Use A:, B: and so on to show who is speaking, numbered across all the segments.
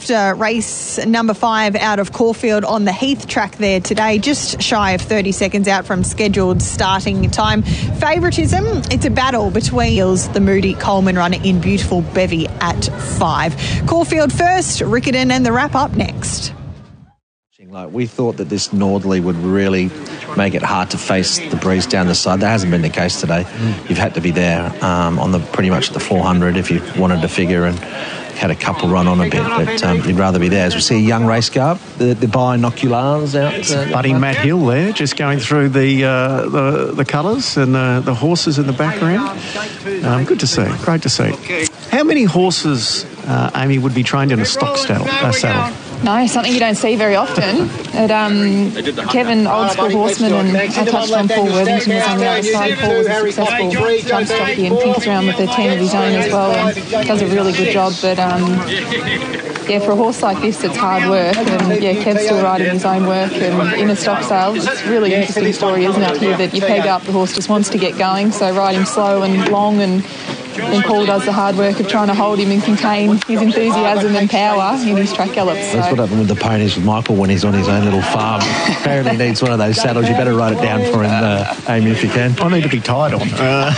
A: after race number 5 out of Caulfield on the Heath track there today, just shy of 30 seconds out from scheduled starting time. Favouritism, it's a battle between the Moody Coleman runner in Beautiful Bevy at 5. Caulfield first, Riccarton and the wrap up next.
B: Like, we thought that this northerly would really make it hard to face the breeze down the side. That hasn't been the case today. You've had to be there on the pretty much the 400 if you wanted to figure, and had a couple run on a bit, but you'd rather be there. As we see a young race go up, the binoculars out.
C: Budding Matt Hill there, just going through the colours and the horses in the background. Good to see, great to see. How many horses, Amy, would be trained in a stock saddle?
D: No, something you don't see very often. Kevin, old school horseman, and I touched on Paul Worthington was on the other side. Paul was a successful jump jockey and Pink's around with a team of his own as well, and does a really good job. But for a horse like this, it's hard work, and Kev's still riding his own work and in a stock sale. It's a really interesting story, isn't it, here, that you peg up, the horse just wants to get going, so riding slow and long, and then Paul does the hard work of trying to hold him and contain his enthusiasm and power in his track gallops. So.
B: That's what happened with the ponies with Michael when he's on his own little farm. Apparently needs one of those saddles. You better write it down for him, Amy, if you can.
C: I need to be tied on.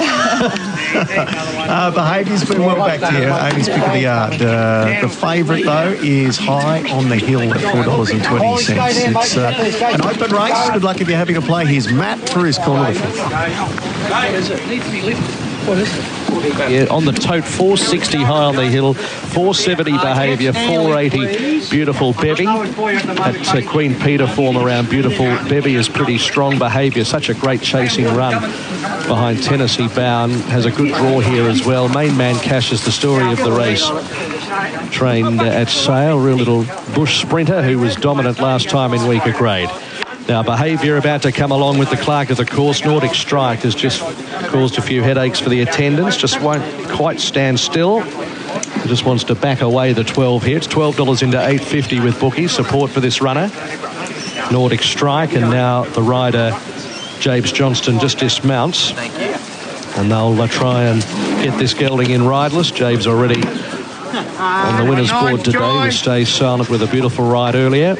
C: Behaviour's been well back to you. Amy's pick of the yard. The favourite, though, is High on the Hill at $4.20. It's an open race. Good luck if you're happy to play. Here's Matt for his call of the fifth.
E: What is it? Yeah, on the tote, 460 High on the Hill, 470 Behaviour, 480 Beautiful Bevy. That Queen Peter form around Beautiful Bevy is pretty strong. Behaviour, such a great chasing run behind Tennessee Bound. Has a good draw here as well. Main Man Cash is the story of the race. Trained at Sale, real little bush sprinter who was dominant last time in weaker grade. Now, Behaviour about to come along with the clerk of the course. Nordic Strike has just caused a few headaches for the attendants. Just won't quite stand still. He just wants to back away the 12 here. It's $12 into $8.50 with bookies. Support for this runner. Nordic Strike, and now the rider, James Johnston, just dismounts. And they'll try and get this gelding in rideless. James already on the winner's board today with Stay Silent with a beautiful ride earlier.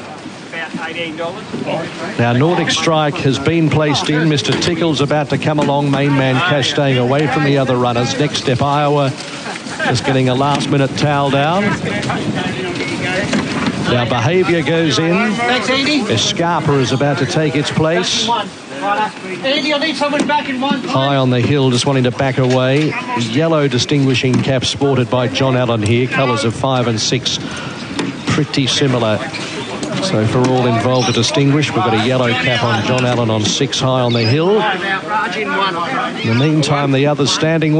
E: Now, Nordic Strike has been placed in. Mr. Tickle's about to come along. Main Man Cash staying away from the other runners. Next Step Iowa just getting a last-minute towel down. Now, Behaviour goes in. Escarpa is about to take its place.
F: Andy, I need someone back in one.
E: High on the Hill just wanting to back away. Yellow distinguishing cap sported by John Allen here. Colours of 5 and 6 pretty similar. So for all involved to distinguish, we've got a yellow cap on John Allen on 6 High on the Hill. In the meantime, the others standing